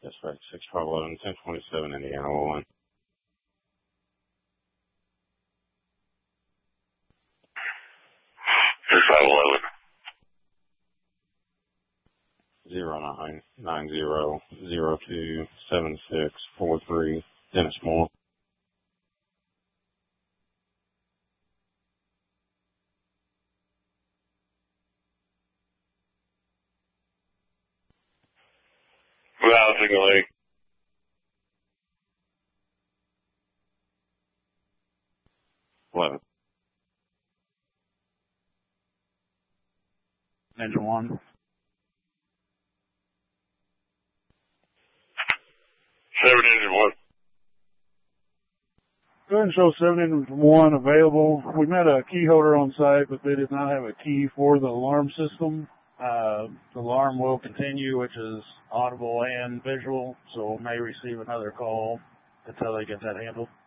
Dispatch 611, 1027 Indiana 1. 0990027643, Dennis Moore. Without signaling. What? Engine 1. 7 engine 1. Go ahead and show 7 engine 1 available. We met a key holder on site, but they did not have a key for the alarm system. The alarm will continue, which is audible and visual, so may receive another call until they get that handled.